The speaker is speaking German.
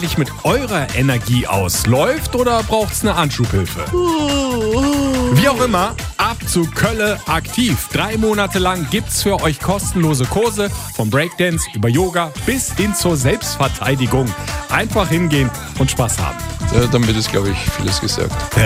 eigentlich mit eurer Energie aus? Läuft oder braucht's eine Anschubhilfe? Wie auch immer, ab zu Kölle aktiv. 3 Monate lang gibt's für euch kostenlose Kurse vom Breakdance über Yoga bis hin zur Selbstverteidigung. Einfach hingehen und Spaß haben. Ja, damit ist, glaube ich, vieles gesagt.